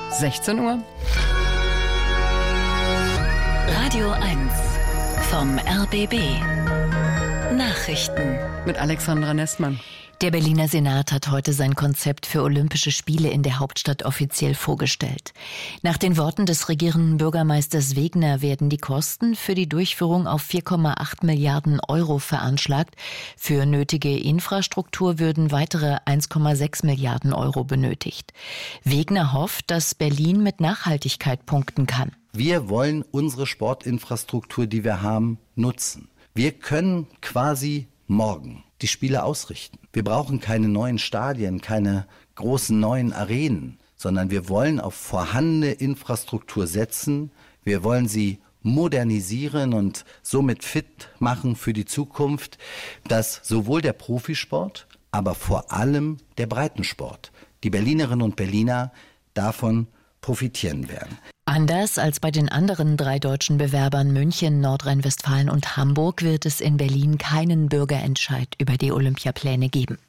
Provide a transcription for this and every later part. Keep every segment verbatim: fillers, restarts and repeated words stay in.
sechzehn Uhr. Radio eins vom R B B. Nachrichten Mit Alexandra Nessmann. Der Berliner Senat hat heute sein Konzept für Olympische Spiele in der Hauptstadt offiziell vorgestellt. Nach den Worten des regierenden Bürgermeisters Wegner werden die Kosten für die Durchführung auf vier Komma acht Milliarden Euro veranschlagt. Für nötige Infrastruktur würden weitere eins Komma sechs Milliarden Euro benötigt. Wegner hofft, dass Berlin mit Nachhaltigkeit punkten kann. Wir wollen unsere Sportinfrastruktur, die wir haben, nutzen. Wir können quasi morgen die Spiele ausrichten. Wir brauchen keine neuen Stadien, keine großen neuen Arenen, sondern wir wollen auf vorhandene Infrastruktur setzen. Wir wollen sie modernisieren und somit fit machen für die Zukunft, dass sowohl der Profisport, aber vor allem der Breitensport, die Berlinerinnen und Berliner davon profitieren werden. Anders als bei den anderen drei deutschen Bewerbern München, Nordrhein-Westfalen und Hamburg wird es in Berlin keinen Bürgerentscheid über die Olympiapläne geben.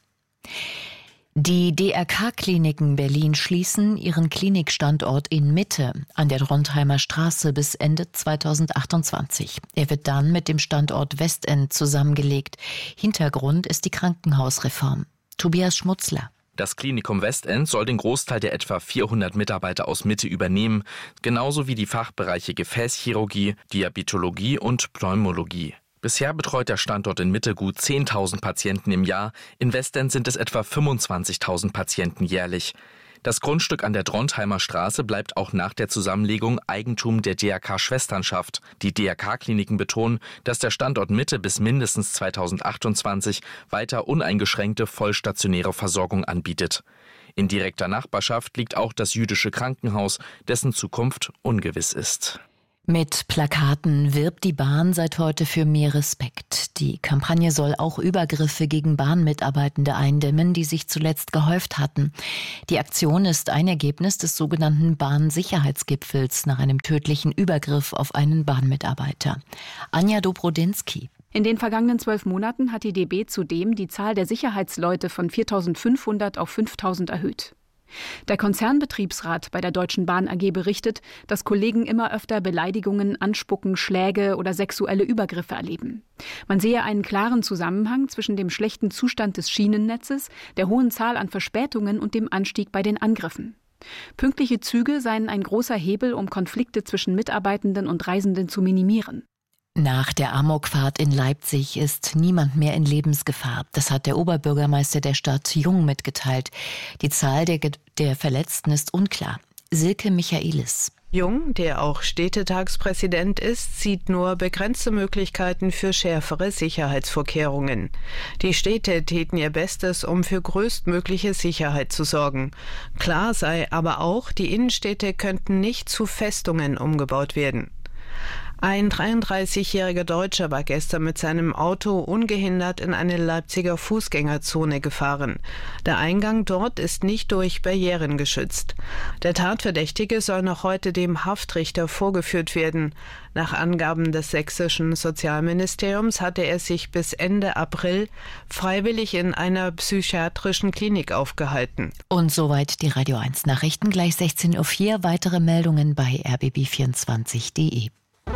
Die D R K-Kliniken Berlin schließen ihren Klinikstandort in Mitte an der Drontheimer Straße bis Ende zweitausendachtundzwanzig. Er wird dann mit dem Standort Westend zusammengelegt. Hintergrund ist die Krankenhausreform. Tobias Schmutzler. Das Klinikum Westend soll den Großteil der etwa vierhundert Mitarbeiter aus Mitte übernehmen, genauso wie die Fachbereiche Gefäßchirurgie, Diabetologie und Pneumologie. Bisher betreut der Standort in Mitte gut zehntausend Patienten im Jahr, in Westend sind es etwa fünfundzwanzigtausend Patienten jährlich. Das Grundstück an der Drontheimer Straße bleibt auch nach der Zusammenlegung Eigentum der D R K-Schwesternschaft. Die D R K-Kliniken betonen, dass der Standort Mitte bis mindestens zweitausendachtundzwanzig weiter uneingeschränkte vollstationäre Versorgung anbietet. In direkter Nachbarschaft liegt auch das jüdische Krankenhaus, dessen Zukunft ungewiss ist. Mit Plakaten wirbt die Bahn seit heute für mehr Respekt. Die Kampagne soll auch Übergriffe gegen Bahnmitarbeitende eindämmen, die sich zuletzt gehäuft hatten. Die Aktion ist ein Ergebnis des sogenannten Bahnsicherheitsgipfels nach einem tödlichen Übergriff auf einen Bahnmitarbeiter. Anja Dobrodinsky. In den vergangenen zwölf Monaten hat die D B zudem die Zahl der Sicherheitsleute von viertausendfünfhundert auf fünftausend erhöht. Der Konzernbetriebsrat bei der Deutschen Bahn A G berichtet, dass Kollegen immer öfter Beleidigungen, Anspucken, Schläge oder sexuelle Übergriffe erleben. Man sehe einen klaren Zusammenhang zwischen dem schlechten Zustand des Schienennetzes, der hohen Zahl an Verspätungen und dem Anstieg bei den Angriffen. Pünktliche Züge seien ein großer Hebel, um Konflikte zwischen Mitarbeitenden und Reisenden zu minimieren. Nach der Amokfahrt in Leipzig ist niemand mehr in Lebensgefahr. Das hat der Oberbürgermeister der Stadt Jung mitgeteilt. Die Zahl der, der Verletzten ist unklar. Silke Michaelis. Jung, der auch Städtetagspräsident ist, sieht nur begrenzte Möglichkeiten für schärfere Sicherheitsvorkehrungen. Die Städte täten ihr Bestes, um für größtmögliche Sicherheit zu sorgen. Klar sei aber auch, die Innenstädte könnten nicht zu Festungen umgebaut werden. Ein dreiunddreißigjähriger Deutscher war gestern mit seinem Auto ungehindert in eine Leipziger Fußgängerzone gefahren. Der Eingang dort ist nicht durch Barrieren geschützt. Der Tatverdächtige soll noch heute dem Haftrichter vorgeführt werden. Nach Angaben des sächsischen Sozialministeriums hatte er sich bis Ende April freiwillig in einer psychiatrischen Klinik aufgehalten. Und soweit die Radio eins Nachrichten, gleich sechzehn Uhr vier. Weitere Meldungen bei r b b vierundzwanzig punkt d e.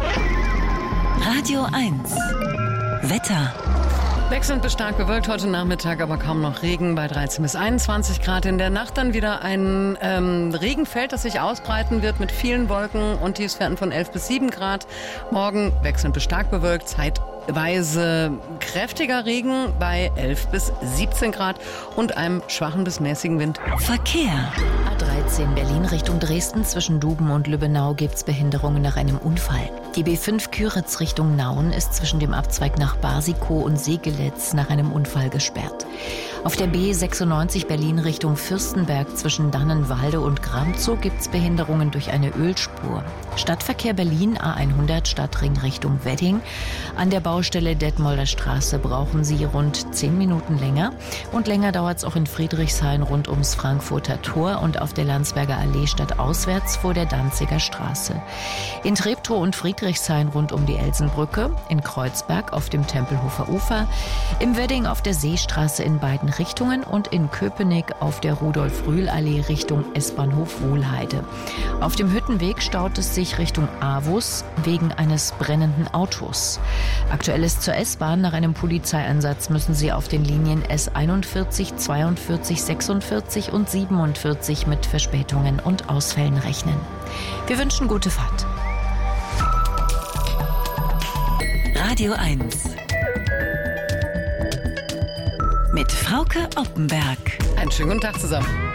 Radio eins Wetter. Wechselnd bis stark bewölkt heute Nachmittag, aber kaum noch Regen bei dreizehn bis einundzwanzig Grad. In der Nacht dann wieder ein ähm, Regenfeld, das sich ausbreiten wird mit vielen Wolken und Tiefstwerten von elf bis sieben Grad. Morgen wechselnd bis stark bewölkt, zeitweise kräftiger Regen bei elf bis siebzehn Grad und einem schwachen bis mäßigen Wind. Verkehr. A dreizehn Berlin Richtung Dresden. Zwischen Duben und Lübbenau gibt es Behinderungen nach einem Unfall. Die B fünf Küritz Richtung Nauen ist zwischen dem Abzweig nach Basikow und Segelitz nach einem Unfall gesperrt. Auf der B sechsundneunzig Berlin Richtung Fürstenberg zwischen Dannenwalde und Gramzow gibt es Behinderungen durch eine Ölspur. Stadtverkehr Berlin A hundert Stadtring Richtung Wedding. An der Baustelle Detmolder Straße brauchen Sie rund zehn Minuten länger. Und länger dauert es auch in Friedrichshain rund ums Frankfurter Tor und auf der Landsberger Allee stadtauswärts vor der Danziger Straße. In Treptow und Friedrichshain rund um die Elsenbrücke, in Kreuzberg auf dem Tempelhofer Ufer, im Wedding auf der Seestraße in beiden Richtungen und in Köpenick auf der Rudolf-Rühl-Allee Richtung S-Bahnhof Wohlheide. Auf dem Hüttenweg staut es sich Richtung Avus wegen eines brennenden Autos. Aktuelles zur S-Bahn. Nach einem Polizeieinsatz müssen Sie auf den Linien S einundvierzig, zweiundvierzig, sechsundvierzig und siebenundvierzig mit Verspätungen und Ausfällen rechnen. Wir wünschen gute Fahrt. Radio eins mit Frauke Oppenberg. Einen schönen guten Tag zusammen.